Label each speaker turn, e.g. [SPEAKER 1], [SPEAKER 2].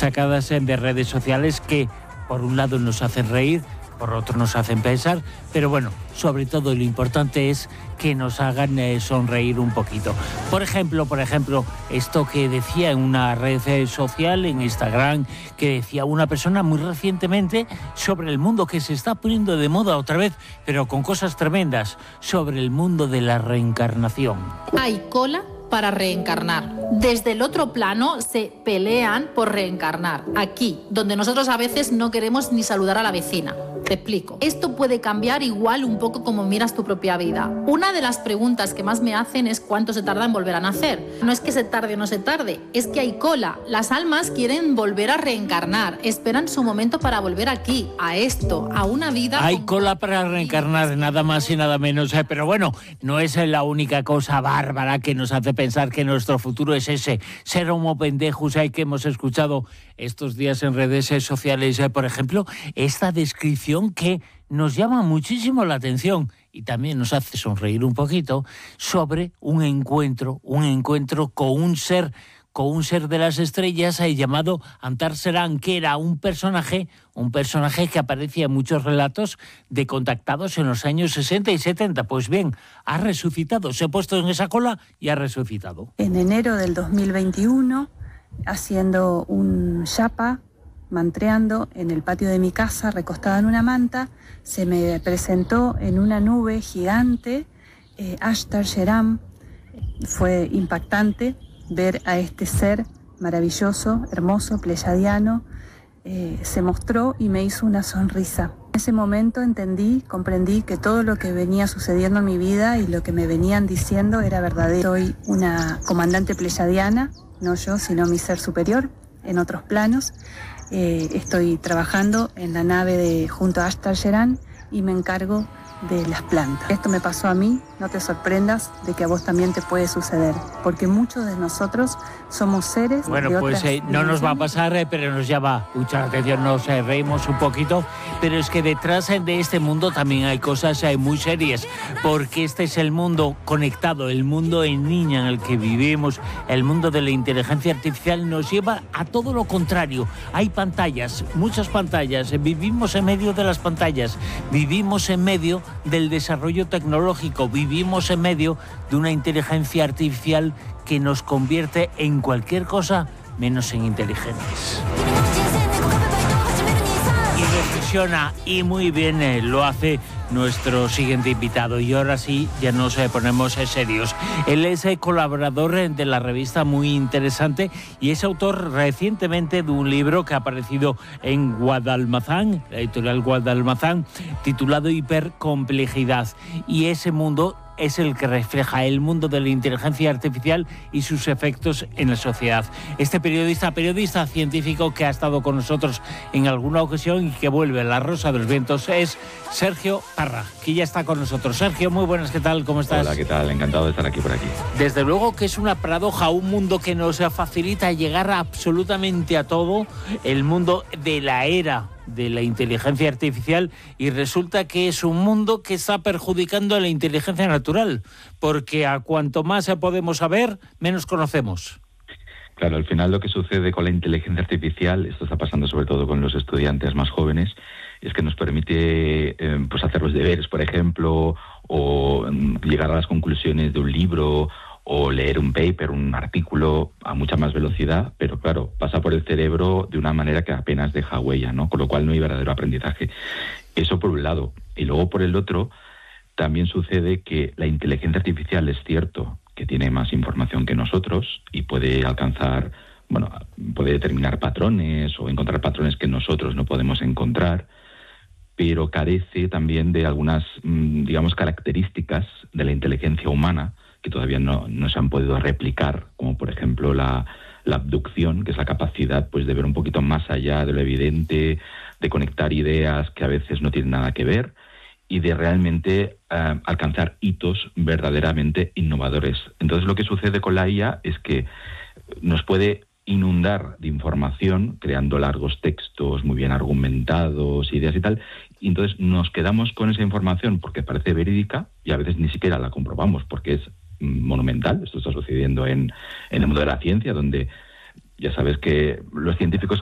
[SPEAKER 1] sacadas de redes sociales que por un lado nos hacen reír, por otro nos hacen pensar, pero bueno, sobre todo lo importante es que nos hagan sonreír un poquito. Por ejemplo, esto que decía en una red social, en Instagram, que decía una persona muy recientemente sobre el mundo que se está poniendo de moda otra vez, pero con cosas tremendas, sobre el mundo de la reencarnación.
[SPEAKER 2] Hay cola para reencarnar. Desde el otro plano se pelean por reencarnar. Aquí, donde nosotros a veces no queremos ni saludar a la vecina. Te explico. Esto puede cambiar igual un poco como miras tu propia vida. Una de las preguntas que más me hacen es cuánto se tarda en volver a nacer. No es que se tarde o no se tarde, es que hay cola. Las almas quieren volver a reencarnar, esperan su momento para volver aquí, a esto, a una vida...
[SPEAKER 1] Hay cola para reencarnar, nada más y nada menos. Pero bueno, no es la única cosa bárbara que nos hace pensar que nuestro futuro es ese, ser homo pendejos que hemos escuchado estos días en redes sociales. Por ejemplo, esta descripción que nos llama muchísimo la atención y también nos hace sonreír un poquito sobre un encuentro con un ser de las estrellas llamado Antar Serán, que era un personaje que aparecía en muchos relatos de contactados en los años 60 y 70. Pues bien, ha resucitado, se ha puesto en esa cola y ha resucitado.
[SPEAKER 3] En enero del 2021, haciendo un yapa, mantreando en el patio de mi casa, recostada en una manta, se me presentó en una nube gigante Ashtar Sheram. Fue impactante ver a este ser maravilloso, hermoso, pleyadiano. Se mostró y me hizo una sonrisa. En ese momento comprendí que todo lo que venía sucediendo en mi vida y lo que me venían diciendo era verdadero. Soy una comandante pleyadiana, no yo, sino mi ser superior, en otros planos. Estoy trabajando en la nave junto a Ashtar Sheran y me encargo de las plantas. Esto me pasó a mí, no te sorprendas de que a vos también te puede suceder, porque muchos de nosotros somos seres
[SPEAKER 1] bueno,
[SPEAKER 3] de
[SPEAKER 1] pues
[SPEAKER 3] otras
[SPEAKER 1] no nos va a pasar, pero nos llama mucha atención, nos reímos un poquito, pero es que detrás de este mundo también hay cosas muy serias, porque este es el mundo conectado, el mundo en línea en el que vivimos, el mundo de la inteligencia artificial nos lleva a todo lo contrario. Hay pantallas, muchas pantallas, vivimos en medio de las pantallas, vivimos en medio del desarrollo tecnológico, vivimos en medio de una inteligencia artificial que nos convierte en cualquier cosa menos en inteligentes. Y reflexiona, y muy bien lo hace nuestro siguiente invitado. Y ahora sí, ya nos ponemos serios. Él es colaborador de la revista Muy Interesante y es autor recientemente de un libro que ha aparecido en Guadalmazán, la editorial Guadalmazán, titulado Hipercomplejidad. Y ese mundo es el que refleja el mundo de la inteligencia artificial y sus efectos en la sociedad. Este periodista científico que ha estado con nosotros en alguna ocasión y que vuelve a La Rosa de los Vientos es Sergio Parra, que ya está con nosotros. Sergio, muy buenas, ¿qué tal? ¿Cómo estás?
[SPEAKER 4] Hola, ¿qué tal? Encantado de estar aquí por aquí.
[SPEAKER 1] Desde luego que es una paradoja, un mundo que nos facilita llegar absolutamente a todo, el mundo de la era de la inteligencia artificial, y resulta que es un mundo que está perjudicando a la inteligencia natural, porque a cuanto más podemos saber, menos conocemos.
[SPEAKER 4] Claro, al final lo que sucede con la inteligencia artificial, esto está pasando sobre todo con los estudiantes más jóvenes, es que nos permite pues hacer los deberes, por ejemplo, o llegar a las conclusiones de un libro, o leer un paper, un artículo a mucha más velocidad, pero claro, pasa por el cerebro de una manera que apenas deja huella, ¿no? Con lo cual no hay verdadero aprendizaje. Eso por un lado. Y luego por el otro, también sucede que la inteligencia artificial es cierto que tiene más información que nosotros y puede alcanzar, puede determinar patrones o encontrar patrones que nosotros no podemos encontrar, pero carece también de algunas, características de la inteligencia humana que todavía no se han podido replicar, como por ejemplo la abducción, que es la capacidad pues de ver un poquito más allá de lo evidente, de conectar ideas que a veces no tienen nada que ver y de realmente alcanzar hitos verdaderamente innovadores. Entonces lo que sucede con la IA es que nos puede inundar de información, creando largos textos muy bien argumentados, ideas y tal, y entonces nos quedamos con esa información porque parece verídica y a veces ni siquiera la comprobamos porque es monumental. Esto está sucediendo en el mundo de la ciencia, donde ya sabes que los científicos